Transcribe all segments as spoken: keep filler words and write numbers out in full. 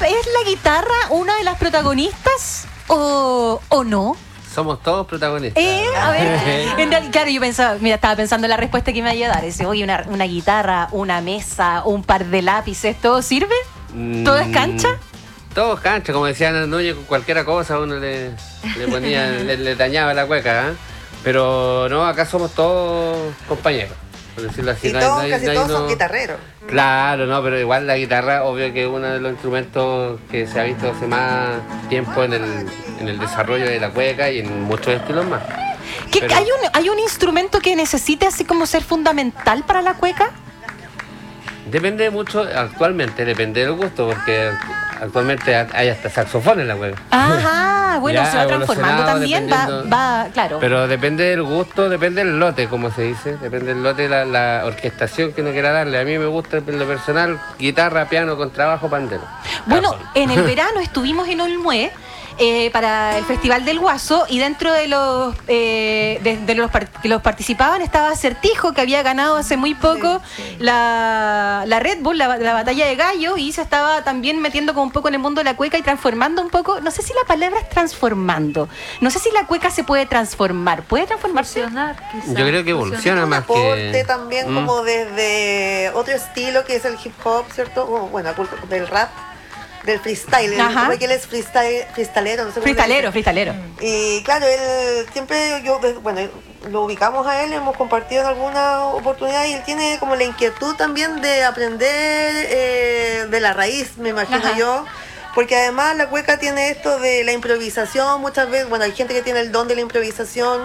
¿es la guitarra una de las protagonistas o, o no? Somos todos protagonistas. Eh, a ver, en realidad, claro, yo pensaba, mira, estaba pensando en la respuesta que me iba a dar. Dice, oye, una, una guitarra, una mesa, un par de lápices, ¿todo sirve? ¿Todo es cancha? Mm, todo es cancha, como decía Ana Núñez, con cualquiera cosa uno le, le ponía, le, le dañaba la cueca, ¿eh? Pero no, acá somos todos compañeros, por decirlo así. Y no, todos, no, casi no, todos no, son guitarreros. Claro, no, pero igual la guitarra, obvio que es uno de los instrumentos que se ha visto hace más tiempo en el, en el desarrollo de la cueca y en muchos estilos más. ¿Qué, Pero, ¿hay, un, ¿Hay un instrumento que necesite así como ser fundamental para la cueca? depende mucho, actualmente, depende del gusto, porque actualmente hay hasta saxofón en la cueca. Ajá, bueno, Ya se va transformando evolucionado, también, va, dependiendo- va, claro. Pero depende del gusto, depende del lote, como se dice. Depende del lote, la, la orquestación que uno quiera darle. A mí me gusta en lo personal, guitarra, piano, contrabajo, pandero. Bueno, Razón. en el verano estuvimos en Olmué eh, para el Festival del Guaso y dentro de los eh, de, de los par- que los participaban estaba Acertijo, que había ganado hace muy poco Sí, sí. La, la Red Bull, la, la batalla de gallo, y se estaba también metiendo como un poco en el mundo de la cueca y transformando un poco, no sé si la palabra es transformando, no sé si la cueca se puede transformar, ¿puede transformarse? Fusionar, quizás. Yo creo que evoluciona Un más aporte que... también Mm. como desde otro estilo que es el hip hop, ¿cierto? O, bueno, del rap, del freestyle. El- Ajá. como que él es freestyle, freestalero, no sé cómo se Fristalero, dice. fristalero. Y claro, él siempre, yo, bueno, lo ubicamos a él, hemos compartido en alguna oportunidad y él tiene como la inquietud también de aprender eh, de la raíz, me imagino Ajá. yo. Porque además la cueca tiene esto de la improvisación, muchas veces, bueno, hay gente que tiene el don de la improvisación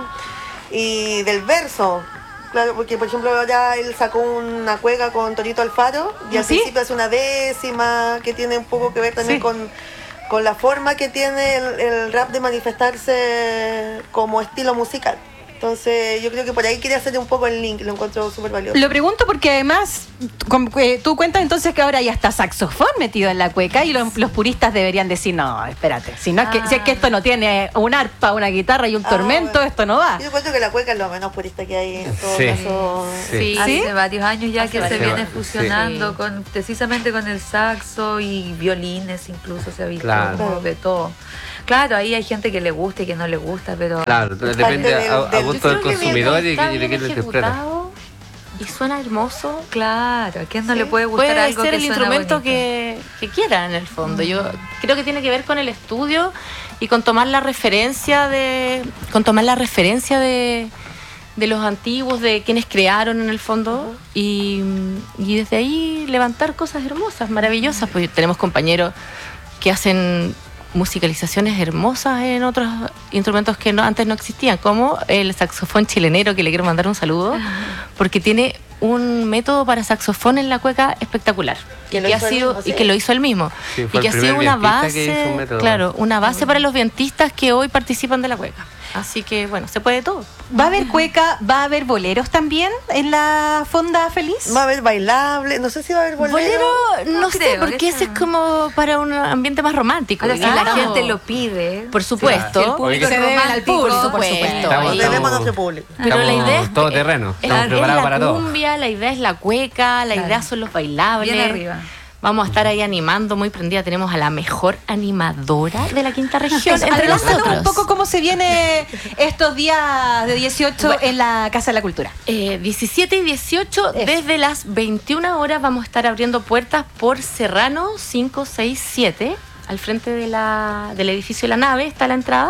y del verso. Claro, porque por ejemplo ya él sacó una cueca con Torito Alfaro y ¿Ah, al sí? principio hace una décima que tiene un poco que ver también Sí. con, con la forma que tiene el, el rap de manifestarse como estilo musical. Entonces yo creo que por ahí quería hacer un poco el link, lo encuentro súper valioso. Lo pregunto porque además com- eh, tú cuentas entonces que ahora ya está saxofón metido en la cueca y lo- los puristas deberían decir, no, espérate, si, no es que, si es que esto no tiene un arpa, una guitarra y un Ah, tormento, bueno. esto no va. Yo encuentro que la cueca es lo menos purista que hay en todo Sí. caso. Sí. Sí, ¿Sí? hace varios años ya que Hace se varios viene años, fusionando sí. con precisamente con el saxo y violines, incluso se ha visto Claro. como de todo. Claro, ahí hay gente que le gusta y que no le gusta, pero Claro, entonces Parte depende del- a, a del- gusto del Yo creo que consumidor y, mientras y de está quién lo bien interpreta. ejecutado y suena hermoso, claro, ¿a quién no Sí. le puede gustar puede algo ser que el suena instrumento bonito? que, que quiera en el fondo. Yo creo que tiene que ver con el estudio y con tomar la referencia de con tomar la referencia de, de los antiguos, de quienes crearon en el fondo y, y desde ahí levantar cosas hermosas, maravillosas. Pues tenemos compañeros que hacen musicalizaciones hermosas en otros instrumentos que no, antes no existían, como el saxofón chilenero, que le quiero mandar un saludo, porque tiene un método para saxofón en la cueca espectacular. Que y lo que ha hizo él sido mismo, sí. y que lo hizo él mismo. Sí, fue y que el ha sido primer una vientista que hizo un base, método. claro, una base para los vientistas que hoy participan de la cueca. Así que bueno, se puede todo. ¿Va a haber cueca, va a haber boleros también en la Fonda Feliz? Va a haber bailable, no sé si va a haber bolero. Bolero, no, No sé, creo, porque esa- ese es como para un ambiente más romántico. Ahora, si digamos. la gente lo pide, Por supuesto. si el público Se es debe al romántico, público, por por supuesto. Estamos- Y- Debemos a nuestro público. Pero la Estamos idea es todo terreno, es- estamos es preparados la para todo. cumbia, la idea es la cueca, la Claro. idea son los bailables. bien arriba. Vamos a estar ahí animando, muy prendida. Tenemos a la mejor animadora de la quinta región entre Adelántanos nosotros. un poco cómo se viene estos días de dieciocho Bueno. en la Casa de la Cultura. Eh, diecisiete y dieciocho, Eso. desde las veintiuna horas vamos a estar abriendo puertas por Serrano cinco seis siete, al frente de la, del edificio de la nave está la entrada.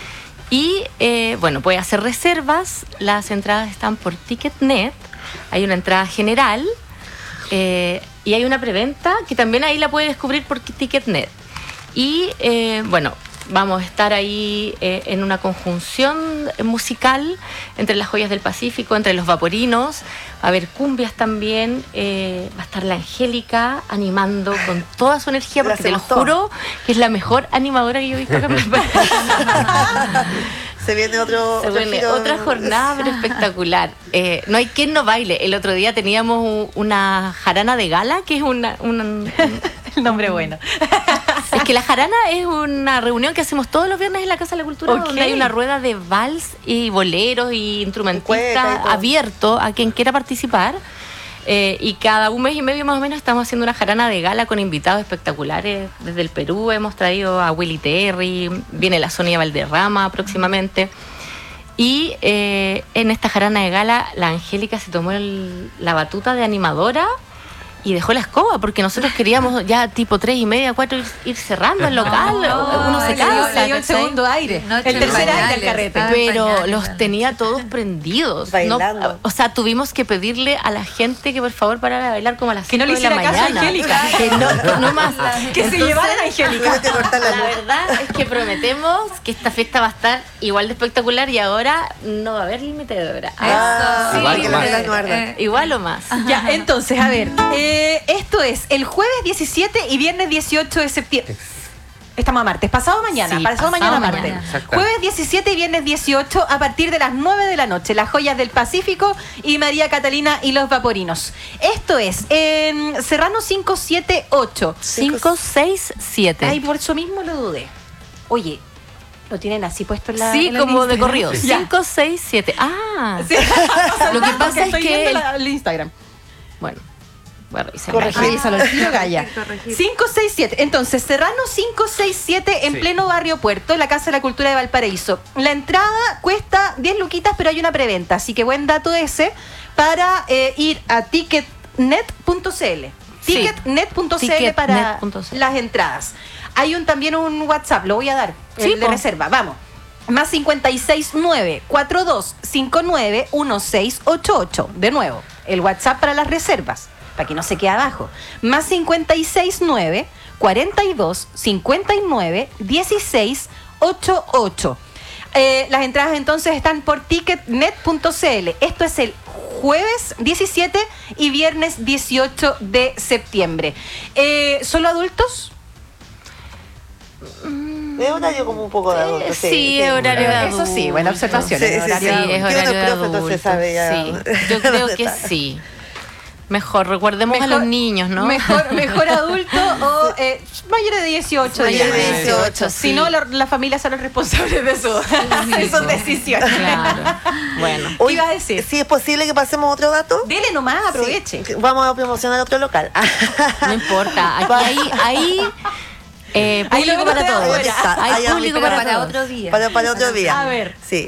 Y eh, bueno, puede hacer reservas, las entradas están por Ticketnet, hay una entrada general eh, y hay una preventa que también ahí la puede descubrir por Ticketnet. Y eh, bueno, vamos a estar ahí eh, en una conjunción musical entre las Joyas del Pacífico, entre los Vaporinos, va a haber cumbias también, eh, va a estar la Angélica animando con toda su energía, La porque te lo hacemos todo. juro que es la mejor animadora que yo he visto acá en mi país. Se viene otro, Se otro viene giro. otra jornada, pero espectacular. Eh, no hay quien no baile. El otro día teníamos u- una jarana de gala, que es una... una- un- El nombre bueno. es que la jarana es una reunión que hacemos todos los viernes en la Casa de la Cultura, Ok. donde hay una rueda de vals y boleros y Cueca y instrumentistas todo. abierto a quien quiera participar. Eh, y cada un mes y medio más o menos estamos haciendo una jarana de gala con invitados espectaculares. Desde el Perú hemos traído a Willy Terry, viene la Sonia Valderrama próximamente. Y eh, en esta jarana de gala, la Angélica se tomó el- la batuta de animadora y dejó la escoba, porque nosotros queríamos ya tipo tres y media, cuatro ir, ir cerrando el local. No, Uno se le dio- cansa, le dio el ¿cachai? segundo aire, Noche el en tercer aire pañales, del carrete. estaba en Pero pañales, los ¿no? tenía todos prendidos. Bailando. No, o sea, tuvimos que pedirle a la gente que por favor parara de bailar como a las Que no cinco le de la hiciera caso a mañana. Angélica. Que no, que no más. Que se Entonces, llevaran a Angélica. Tuviste que cortar la La luz. verdad es que prometemos que esta fiesta va a estar igual de espectacular y ahora no va a haber límite de hora. Ah, Sí, igual que o la más. vela no arda. Eh, Igual o más. Ya, entonces, a ver, eh, esto es el jueves diecisiete y viernes dieciocho de septiembre. Estamos a martes, pasado mañana, Sí, pasado, pasado mañana mañana. martes. Exacto. Jueves diecisiete y viernes dieciocho a partir de las nueve de la noche, Las Joyas del Pacífico y María Catalina y los Vaporinos. Esto es en Serrano quinientos setenta y ocho. cinco, seis, siete. Ay, por eso mismo lo dudé. Oye, lo tienen así puesto en la Sí, en el como de Instagram? corrido. Ya. cinco, seis, siete. Ah. Sí. Lo que pasa es Estoy que viendo el- la- el Instagram. Bueno, voy a revisar. Corregir. Revísalo, el tiro Gaya. Corregir. cinco seis siete. Entonces, Serrano quinientos sesenta y siete en Sí. pleno barrio Puerto, la Casa de la Cultura de Valparaíso. La entrada cuesta diez luquitas, pero hay una preventa. Así que buen dato ese para eh, ir a ticketnet punto cl. Sí. ticketnet punto cl para ticketnet punto c l. las entradas. Hay un, también un WhatsApp, lo voy a dar, Sí, el de po. reserva. Vamos. Más cincuenta y seis nueve cuarenta y dos cincuenta y nueve dieciséis ochenta y ocho. De nuevo, el WhatsApp para las reservas, para que no se quede abajo. Más cincuenta y seis nueve cuarenta y dos cincuenta y nueve dieciséis ochenta y ocho. Eh, las entradas entonces están por ticketnet punto cl. Esto es el jueves diecisiete y viernes dieciocho de septiembre. Eh, ¿Solo adultos? Es horario como un poco de adulto. Eh, sí, es horario de Eso sí, adulto. buena observación. Sí, es sí, horario sí. de Sí, adulto. es Yo horario no de profe, entonces adulto. sabe ya Sí, yo creo dónde que está. sí. Mejor, recordemos a los niños, ¿no? Mejor, mejor adulto o eh, mayores de dieciocho. Mayores de digamos. dieciocho, Si sí. no, la, la familia son los responsables de, su, de sus decisiones. Claro. Bueno. ¿Qué iba a decir? Si es posible que pasemos otro dato. Dele nomás, aproveche. Sí, vamos a promocionar otro local. No importa. Aquí hay, hay eh, Ahí lo público que no para te da todos. fuera. Hay Hay público pero para, para todos. otro día. Para, para otro día. A ver. Sí.